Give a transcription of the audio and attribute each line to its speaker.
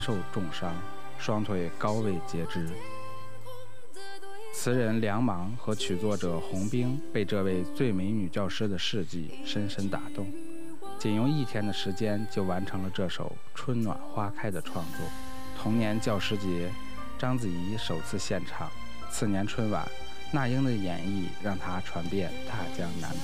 Speaker 1: 受重伤，双腿高位截肢。词人梁芒和曲作者洪兵被这位最美女教师的事迹深深打动，仅用1天的时间就完成了这首《春暖花开》的创作。同年教师节，章子怡首次献唱，次年春晚，那英的演绎让她传遍大江南北。